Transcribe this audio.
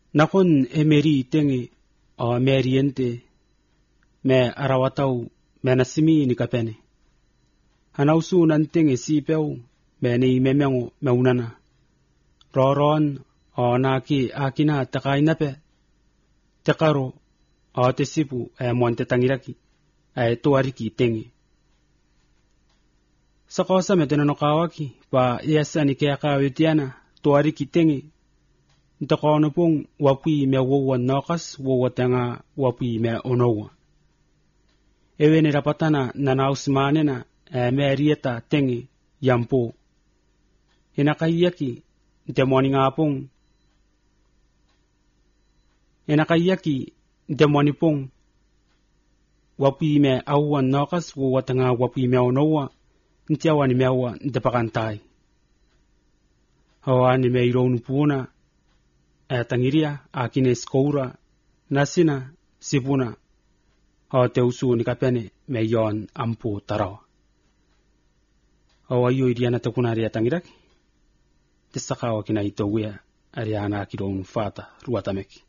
Nakon emeri tengi o meriente me arawatau me nasimi ni kapene. Hanausu nantengi sipeu me ni memengo meunana. Roron o naki akina takainape. Tekaro o tesipu monte tangiraki tuariki tengi. Sakosa me tenonokawaki pa iasani kaya kawitiana tuariki tengi. Ntakono pong wapui me wowa nokas wowa tanga wapui me onowa. Ewe ni rapatana nanausmanena me rieta tengi yampo. Inakayaki ntemoni ngapong. Inakayaki ntemoni pong wapui me awan nokas wowa tanga wapui me onowa. Ntiawani mewa ntepakantai. Hawani me ironu puuna. Tangiria akine skoura nasina sipuna o teusu ni kapene me yon ampu tarawa. O ayo iriana takunaria tangiraki. Tisakawa kina itowea ariana kironu fata ruatameki.